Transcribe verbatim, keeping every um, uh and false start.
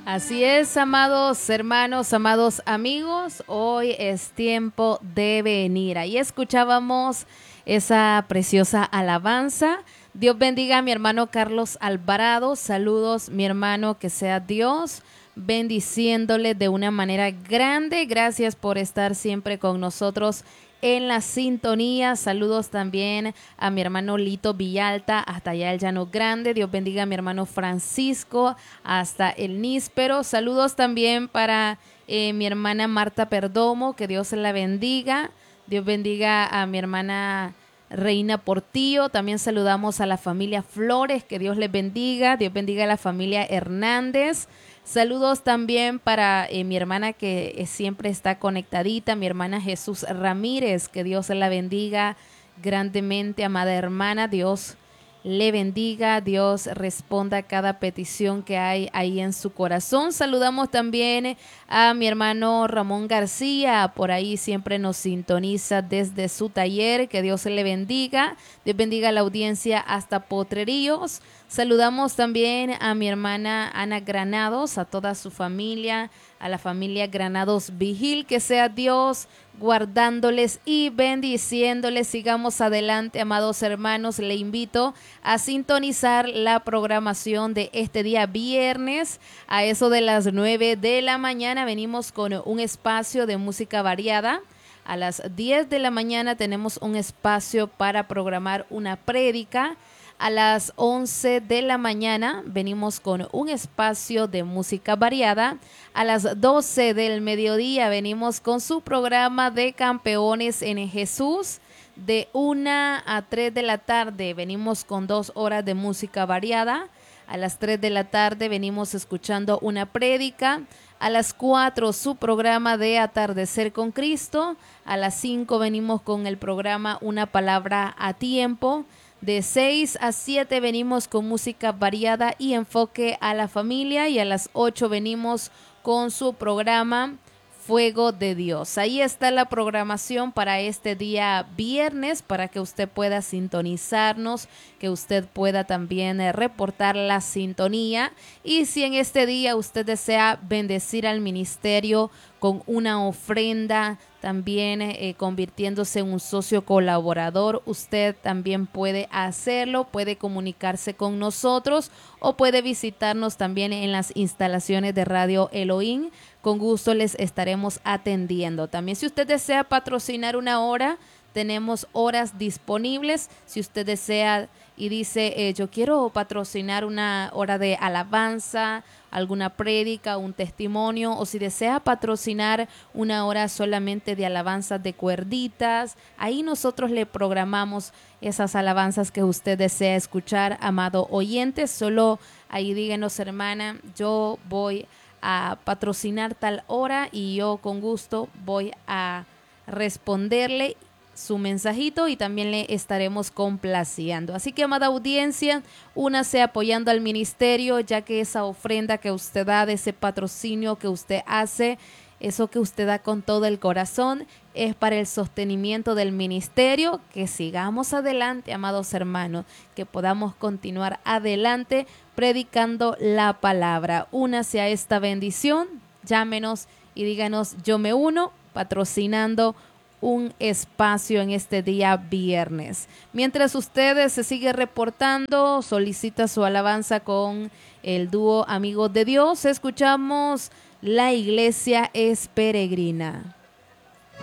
Así es, amados hermanos, amados amigos, hoy es tiempo de venir. Ahí escuchábamos esa preciosa alabanza. Dios bendiga a mi hermano Carlos Alvarado. Saludos, mi hermano, que sea Dios bendiciéndole de una manera grande. Gracias por estar siempre con nosotros en la sintonía. Saludos también a mi hermano Lito Villalta, hasta allá el Llano Grande. Dios bendiga a mi hermano Francisco, hasta el Níspero. Saludos también para eh, mi hermana Marta Perdomo, que Dios la bendiga. Dios bendiga a mi hermana Reina Portillo. También saludamos a la familia Flores, que Dios les bendiga. Dios bendiga a la familia Hernández. Saludos también para eh, mi hermana que eh, siempre está conectadita, mi hermana Jesús Ramírez, que Dios la bendiga grandemente, amada hermana. Dios le bendiga, Dios responda a cada petición que hay ahí en su corazón. Saludamos también a mi hermano Ramón García, por ahí siempre nos sintoniza desde su taller, que Dios le bendiga. Dios bendiga a la audiencia hasta Potreríos. Saludamos también a mi hermana Ana Granados, a toda su familia, a la familia Granados Vigil, que sea Dios guardándoles y bendiciéndoles. Sigamos adelante, amados hermanos. Le invito a sintonizar la programación de este día viernes a eso de las nueve de la mañana. Venimos con un espacio de música variada. A las diez de la mañana tenemos un espacio para programar una prédica. A las once de la mañana venimos con un espacio de música variada. A las doce del mediodía venimos con su programa de Campeones en Jesús. De una a tres de la tarde venimos con dos horas de música variada. A las tres de la tarde venimos escuchando una prédica. A las cuatro su programa de Atardecer con Cristo. A las cinco venimos con el programa Una Palabra a Tiempo. De seis a siete venimos con música variada y enfoque a la familia, y a las ocho venimos con su programa Fuego de Dios. Ahí está la programación para este día viernes, para que usted pueda sintonizarnos, que usted pueda también eh, reportar la sintonía. Y si en este día usted desea bendecir al ministerio con una ofrenda, también eh, convirtiéndose en un socio colaborador, usted también puede hacerlo, puede comunicarse con nosotros o puede visitarnos también en las instalaciones de Radio Elohim. Con gusto les estaremos atendiendo. También, si usted desea patrocinar una hora, tenemos horas disponibles. Si usted desea y dice, eh, yo quiero patrocinar una hora de alabanza, alguna prédica, un testimonio, o si desea patrocinar una hora solamente de alabanzas de cuerditas, ahí nosotros le programamos esas alabanzas que usted desea escuchar, amado oyente. Solo ahí díganos, hermana, yo voy a patrocinar tal hora y yo con gusto voy a responderle su mensajito y también le estaremos complaciendo. Así que, amada audiencia, únase apoyando al ministerio, ya que esa ofrenda que usted da, de ese patrocinio que usted hace, eso que usted da con todo el corazón, es para el sostenimiento del ministerio. Que sigamos adelante, amados hermanos, que podamos continuar adelante predicando la palabra. Únase a esta bendición, llámenos y díganos, yo me uno, patrocinando un espacio en este día viernes. Mientras ustedes se sigue reportando, solicita su alabanza con el dúo Amigos de Dios, escuchamos La Iglesia es Peregrina.